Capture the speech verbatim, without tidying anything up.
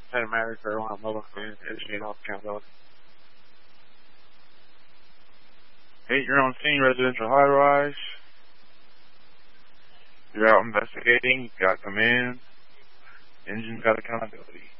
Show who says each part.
Speaker 1: Santa Matter, Carolina, mobile phone, engineering off accountability. Eight, you're on scene, residential high rise. You're out investigating, got command, engine's got accountability.